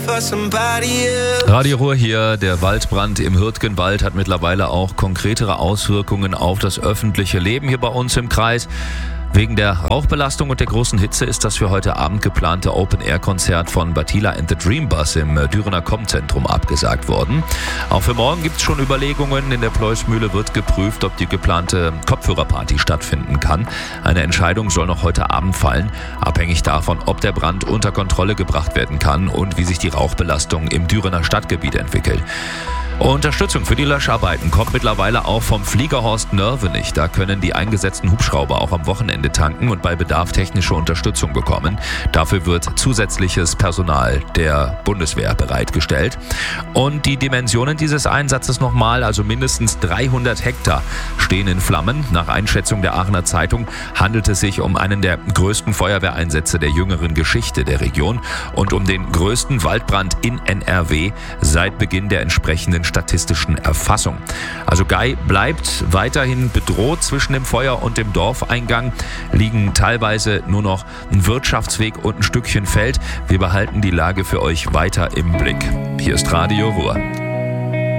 Radio Ruhr hier. Der Waldbrand im Hürtgenwald hat mittlerweile auch konkretere Auswirkungen auf das öffentliche Leben hier bei uns im Kreis. Wegen der Rauchbelastung und der großen Hitze ist das für heute Abend geplante Open-Air-Konzert von Batila and the Dream Bus im Dürener Komm-Zentrum abgesagt worden. Auch für morgen gibt es schon Überlegungen. In der Pleusmühle wird geprüft, ob die geplante Kopfhörerparty stattfinden kann. Eine Entscheidung soll noch heute Abend fallen, abhängig davon, ob der Brand unter Kontrolle gebracht werden kann und wie sich die Rauchbelastung im Dürener Stadtgebiet entwickelt. Unterstützung für die Löscharbeiten kommt mittlerweile auch vom Fliegerhorst Nörvenich. Da können die eingesetzten Hubschrauber auch am Wochenende tanken und bei Bedarf technische Unterstützung bekommen. Dafür wird zusätzliches Personal der Bundeswehr bereitgestellt. Und die Dimensionen dieses Einsatzes nochmal, also mindestens 300 Hektar stehen in Flammen. Nach Einschätzung der Aachener Zeitung handelt es sich um einen der größten Feuerwehreinsätze der jüngeren Geschichte der Region und um den größten Waldbrand in NRW seit Beginn der entsprechenden statistischen Erfassung. Also Gei bleibt weiterhin bedroht. Zwischen dem Feuer und dem Dorfeingang liegen teilweise nur noch ein Wirtschaftsweg und ein Stückchen Feld. Wir behalten die Lage für euch weiter im Blick. Hier ist Radio Ruhr.